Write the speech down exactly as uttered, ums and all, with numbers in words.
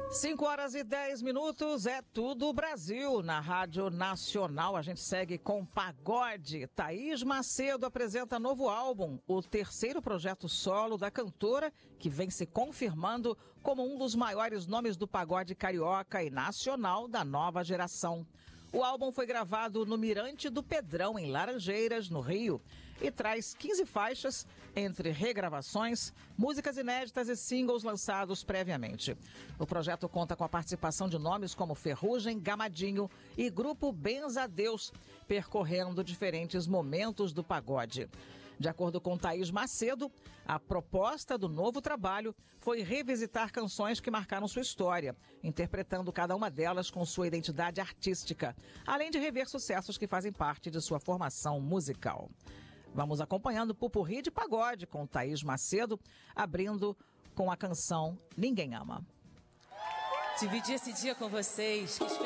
cinco horas e dez minutos, é tudo Brasil. Na Rádio Nacional, a gente segue com pagode. Thaís Macedo apresenta novo álbum, o terceiro projeto solo da cantora, que vem se confirmando como um dos maiores nomes do pagode carioca e nacional da nova geração. O álbum foi gravado no Mirante do Pedrão, em Laranjeiras, no Rio, e traz quinze faixas, entre regravações, músicas inéditas e singles lançados previamente. O projeto conta com a participação de nomes como Ferrugem, Gamadinho e Grupo Benza Deus, percorrendo diferentes momentos do pagode. De acordo com Thaís Macedo, a proposta do novo trabalho foi revisitar canções que marcaram sua história, interpretando cada uma delas com sua identidade artística, além de rever sucessos que fazem parte de sua formação musical. Vamos acompanhando o Pupurri de Pagode com Thaís Macedo, abrindo com a canção Ninguém Ama. Dividir esse dia com vocês.